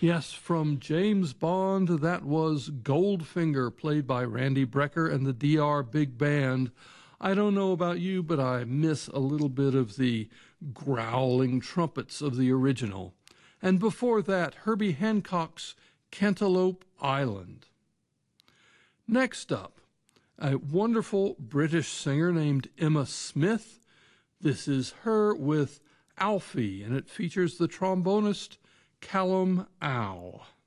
Yes, from James Bond, that was Goldfinger, played by Randy Brecker and the DR Big Band. I don't know about you, but I miss a little bit of the growling trumpets of the original. And before that, Herbie Hancock's Cantaloupe Island. Next up, a wonderful British singer named Emma Smith. This is her with Alfie, and it features the trombonist Callum Ow.